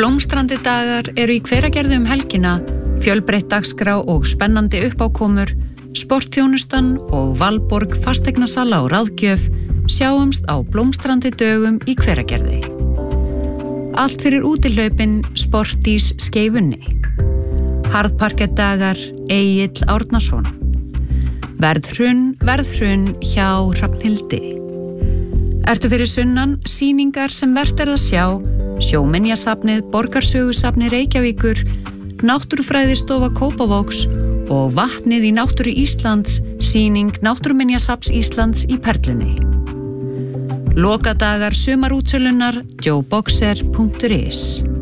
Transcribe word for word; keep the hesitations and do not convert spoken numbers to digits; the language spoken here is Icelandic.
Blómstrandi dagar eru í Hveragerði um helgina, fjölbreytt dagskrá og spennandi uppákomur, sportþjónustan og Valborg fasteignasala og ráðgjöf sjáumst á Blómstrandi dögum í Hveragerði. Allt fyrir útihlaupin Sportís Skeifunni. Harðparkettdagar Egill Árnason. Verðhrun, verðhrun hjá Hrafnhildi. Ertu fyrir sunnan sýningar sem vert er að sjá, Sjóminjasafnið, Borgarsögusafni Reykjavíkur, Náttúrufræðistofa Kópavogs og Vatnið í náttúru Íslands, sýning Náttúruminjasafns Íslands í Perlunni. Lokadagar sumarútsölunar joeboxer punktur is